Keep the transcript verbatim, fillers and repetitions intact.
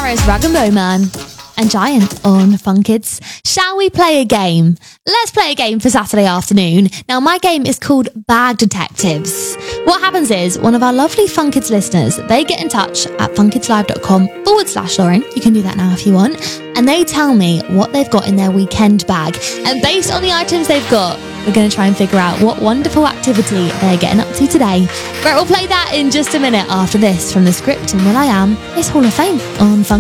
Morris, Rag and Bowman and Giant on Fun Kids. Shall we play a game? Let's play a game for Saturday afternoon. Now, my game is called Bag Detectives. What happens is one of our lovely Fun Kids listeners, they get in touch at funkidslive.com forward slash Lauren. You can do that now if you want. And they tell me what they've got in their weekend bag. And based on the items they've got, we're going to try and figure out what wonderful activity they're getting up to today. Right, we'll play that in just a minute after this from the script and Will I Am is Hall of Fame on Fun